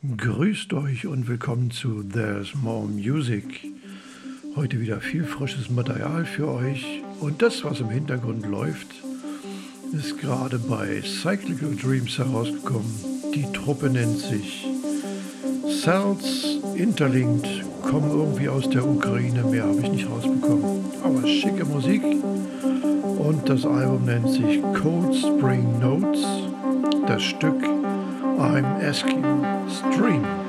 Grüßt euch und willkommen zu There's More Music. Heute wieder viel frisches Material für euch und das, was im Hintergrund läuft, ist gerade bei Cyclical Dreams herausgekommen. Die Truppe nennt sich Cells Interlinked, kommen irgendwie aus der Ukraine, mehr habe ich nicht rausbekommen. Aber schicke Musik und das Album nennt sich Cold Spring Notes. Das Stück I'm Asking Stream.